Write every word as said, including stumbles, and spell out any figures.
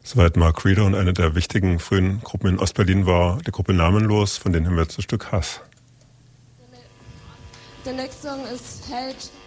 Soweit Mark Reeder, und eine der wichtigen frühen Gruppen in Ostberlin war die Gruppe Namenlos, von denen haben wir jetzt ein Stück Hass. The next song is Held